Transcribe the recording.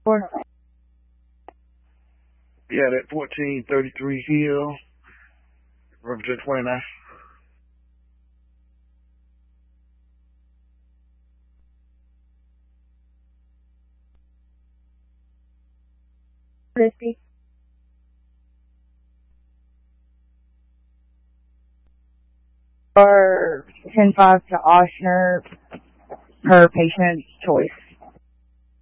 Yeah, that 1433 Hill, represent 29. Or 10-5 to Oshner, per patient's choice.